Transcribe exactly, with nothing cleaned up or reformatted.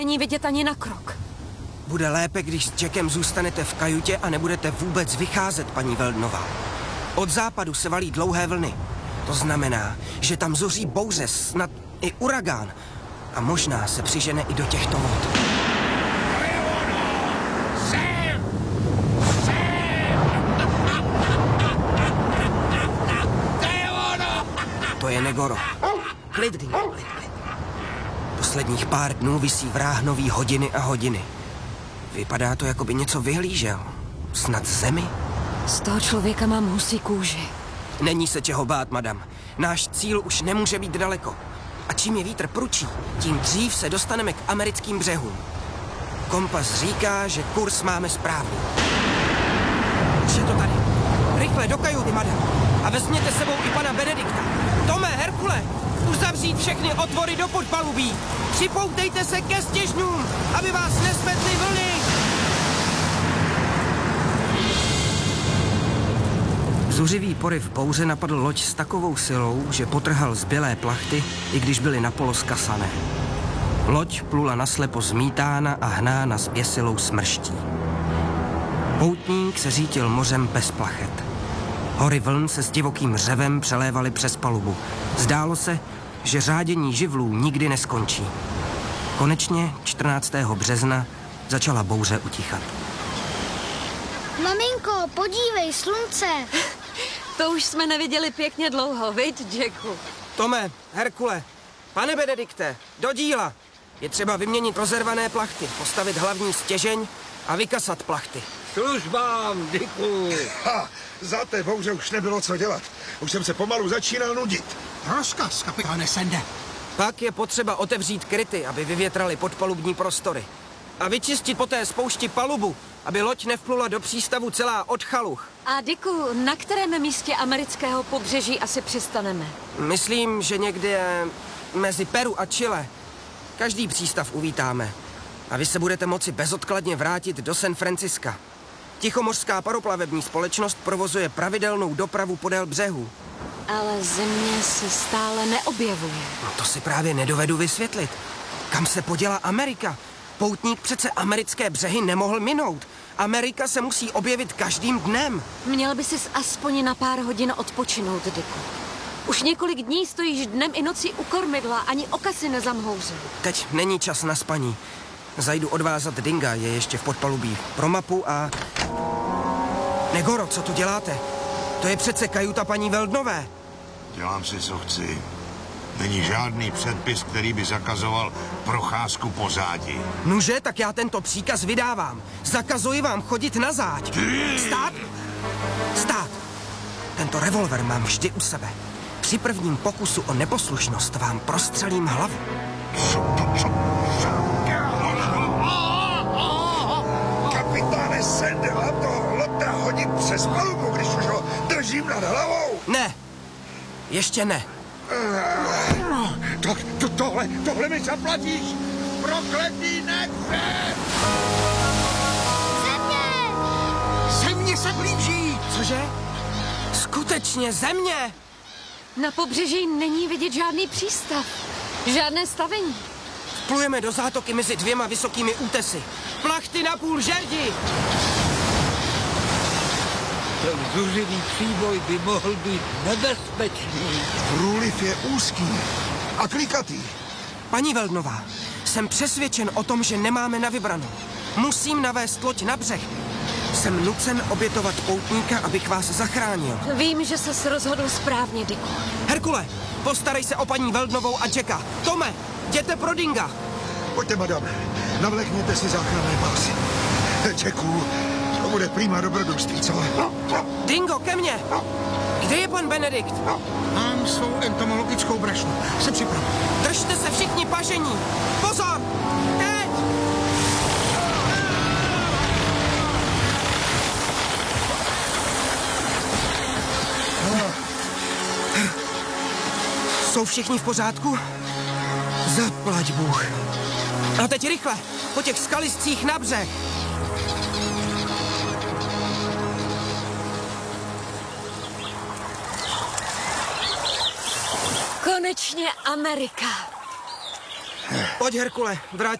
Není vidět ani na krok. Bude lépe, když s Jackem zůstanete v kajutě a nebudete vůbec vycházet, paní Weldnová. Od západu se valí dlouhé vlny. To znamená, že tam zuří bouře, snad i uragán. A možná se přižene i do těchto vod. To je ono! Sem! Sem! To je ono! To je Negoro. Klid, Dingo, klid, klid. Posledních pár dnů visí v ráhnoví hodiny a hodiny. Vypadá to, jako by něco vyhlížel. Snad zemi? Z toho člověka mám husí kůži. Není se čeho bát, madam. Náš cíl už nemůže být daleko. A čím je vítr pručí, tím dřív se dostaneme k americkým břehům. Kompas říká, že kurz máme správný. Už je to tady. Rychle do kajuty, madam. A vezměte sebou i pana Benedikta. Tome, Herkule, uzavřít všechny otvory do podpalubí. Připoutejte se ke stěžňům, aby vás nesmetly vlny. Zuřivý poryv bouře napadl loď s takovou silou, že potrhal zbylé plachty, i když byly napolo zkasané. Loď plula naslepo zmítána a hnána zběsilou smrští. Poutník se řítil mořem bez plachet. Hory vln se s divokým řevem přelévaly přes palubu. Zdálo se, že řádění živlů nikdy neskončí. Konečně čtrnáctého března začala bouře utichat. Maminko, podívej, slunce. To už jsme neviděli pěkně dlouho, viď, Jacku? Tome, Herkule, pane Benedikte, do díla! Je třeba vyměnit rozervané plachty, postavit hlavní stěžeň a vykasat plachty. Službám, Dicku! Ha, za té bouře už nebylo co dělat. Už jsem se pomalu začínal nudit. Rozkaz, kapitáne Sende. Pak je potřeba otevřít kryty, aby vyvětrali podpalubní prostory. A vyčistit po té spoušti palubu, aby loď nevplula do přístavu celá od chaluch. A Dicku, na kterém místě amerického pobřeží asi přistaneme? Myslím, že někde mezi Peru a Chile. Každý přístav uvítáme. A vy se budete moci bezodkladně vrátit do San Francisca. Tichomořská paroplavební společnost provozuje pravidelnou dopravu podél břehu. Ale země se stále neobjevuje. No to si právě nedovedu vysvětlit. Kam se poděla Amerika? Poutník přece americké břehy nemohl minout. Amerika se musí objevit každým dnem. Měl by sis aspoň na pár hodin odpočinout, Dicku. Už několik dní stojíš dnem i nocí u kormidla, ani oka si nezamhouřil. Teď není čas na spaní. Zajdu odvázat Dinga, je ještě v podpalubí. Pro mapu a... Negoro, co tu děláte? To je přece kajuta paní Weldnové. Dělám si, co chci. Není žádný předpis, který by zakazoval procházku po zádi. Nuže, tak já tento příkaz vydávám. Zakazuji vám chodit na záď. Stát! Stát! Tento revolver mám vždy u sebe. Při prvním pokusu o neposlušnost vám prostřelím hlavu. Kapitáne Sende, mám toho lota hodit přes palubu, když už ho držím nad hlavou. Ne! Ještě ne. To, to, tohle, tohle mi zaplatíš! Prokletý nechce! Země! Země se blíží! Cože? Skutečně země! Na pobřeží není vidět žádný přístav. Žádné stavení. Plujeme do zátoky mezi dvěma vysokými útesy. Plachty na půl žerdi! Ten zuřivý příboj by mohl být nebezpečný. Průliv je úzký a klikatý. Paní Weldnová, jsem přesvědčen o tom, že nemáme na vybranou. Musím navést loď na břeh. Jsem nucen obětovat poutníka, abych vás zachránil. Vím, že ses rozhodl správně, Dicku. Herkule, postarej se o paní Weldnovou a Jacka. Tome, jděte pro Dinga. Pojďte, madam, navlekněte si záchranné pásy. Jacku, to bude prýma dobrodružství, co? Dingo, ke mně! Kde je pan Benedikt? Mám svou entomologickou brašnu. Jsem připraven. Držte se všichni pažení! Pozor! Teď! Jsou všichni v pořádku? Zaplať Bůh. A teď rychle, po těch skaliscích na břeh. Konečně Amerika. Pojď, Herkule, vrátíme